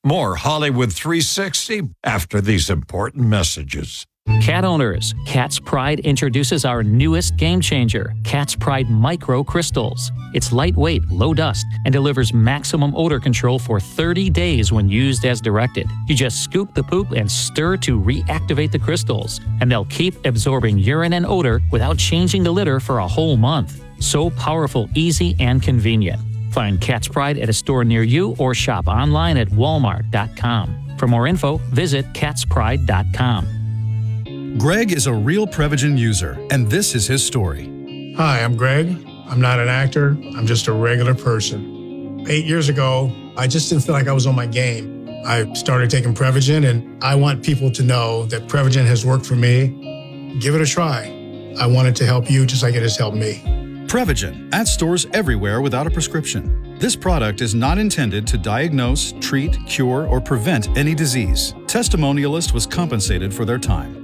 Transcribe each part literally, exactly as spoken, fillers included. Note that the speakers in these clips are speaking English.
More Hollywood three sixty after these important messages. Cat owners, Cat's Pride introduces our newest game changer, Cat's Pride Micro Crystals. It's lightweight, low dust, and delivers maximum odor control for thirty days when used as directed. You just scoop the poop and stir to reactivate the crystals, and they'll keep absorbing urine and odor without changing the litter for a whole month. So powerful, easy, and convenient. Find Cat's Pride at a store near you or shop online at walmart dot com. For more info, visit cats pride dot com. Greg is a real Prevagen user, and this is his story. Hi, I'm Greg. I'm not an actor. I'm just a regular person. Eight years ago, I just didn't feel like I was on my game. I started taking Prevagen, and I want people to know that Prevagen has worked for me. Give it a try. I want it to help you just like it has helped me. Prevagen, at stores everywhere without a prescription. This product is not intended to diagnose, treat, cure, or prevent any disease. Testimonialist was compensated for their time.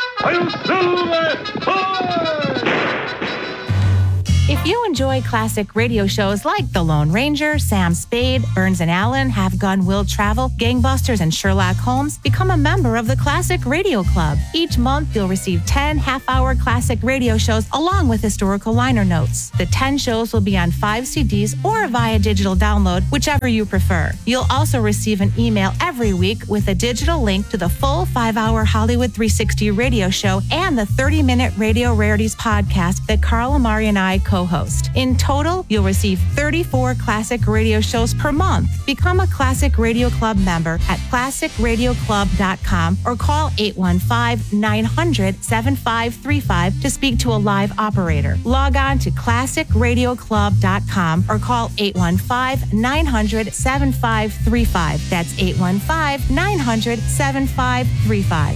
If you enjoy classic radio shows like The Lone Ranger, Sam Spade, Burns and Allen, Have Gun Will Travel, Gangbusters, and Sherlock Holmes, become a member of the Classic Radio Club. Each month, you'll receive ten half-hour classic radio shows along with historical liner notes. The ten shows will be on five C Ds or via digital download, whichever you prefer. You'll also receive an email every week with a digital link to the full five-hour Hollywood three sixty radio show and the thirty-minute Radio Rarities podcast that Carl Amari and I co-host. In total, you'll receive thirty-four classic radio shows per month. Become a Classic Radio Club member at classic radio club dot com or call eight one five, nine hundred, seven five three five to speak to a live operator. Log on to classic radio club dot com or call eight one five, nine hundred, seven five three five. That's eight one five, nine hundred, seven five three five.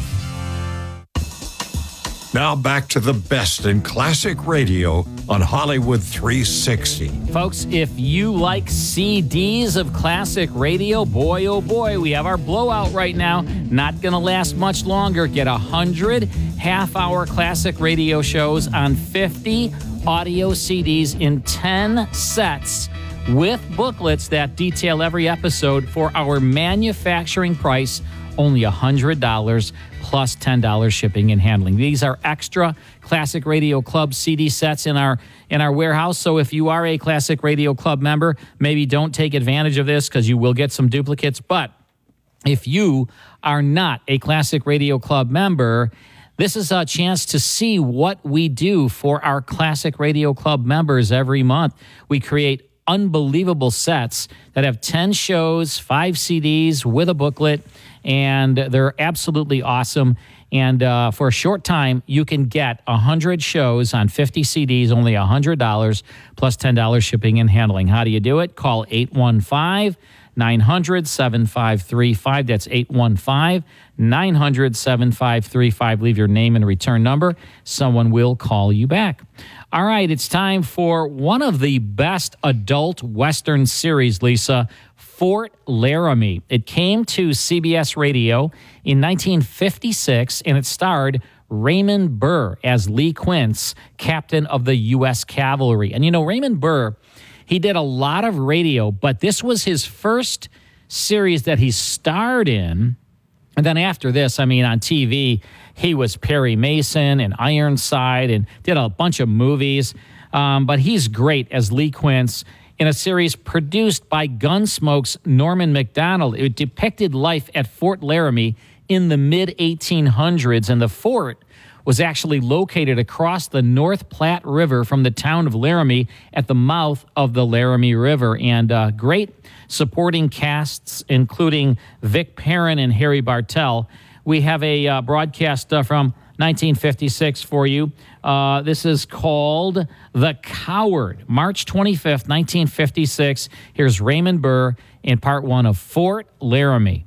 Now back to the best in classic radio on Hollywood three sixty. Folks, if you like C Ds of classic radio, boy, oh boy, we have our blowout right now. Not going to last much longer. Get one hundred half-hour classic radio shows on fifty audio C Ds in ten sets with booklets that detail every episode for our manufacturing price, only one hundred dollars plus ten dollars shipping and handling. These are extra Classic Radio Club C D sets in our in our warehouse. So if you are a Classic Radio Club member, maybe don't take advantage of this because you will get some duplicates. But if you are not a Classic Radio Club member, this is a chance to see what we do for our Classic Radio Club members every month. We create unbelievable sets that have ten shows, five C Ds with a booklet, and they're absolutely awesome. And uh, for a short time, you can get one hundred shows on fifty C Ds, only one hundred dollars plus ten dollars shipping and handling. How do you do it? Call eight one five, nine hundred, seven five three five. That's eight one five, nine hundred, seven five three five. Leave your name and return number. Someone will call you back. All right, it's time for one of the best adult Western series, Lisa, Fort Laramie. It came to C B S Radio in nineteen fifty-six, and it starred Raymond Burr as Lee Quince, captain of the U S Cavalry. And, you know, Raymond Burr, he did a lot of radio, but this was his first series that he starred in. And then after this, I mean, on T V, he was Perry Mason and Ironside and did a bunch of movies. Um, but he's great as Lee Quince in a series produced by Gunsmoke's Norman Macdonald. It depicted life at Fort Laramie in the mid eighteen hundreds, and the fort was actually located across the North Platte River from the town of Laramie at the mouth of the Laramie River. And uh, great supporting casts, including Vic Perrin and Harry Bartell. We have a uh, broadcast uh, from nineteen fifty-six for you. Uh, this is called The Coward, March twenty-fifth, nineteen fifty-six. Here's Raymond Burr in part one of Fort Laramie.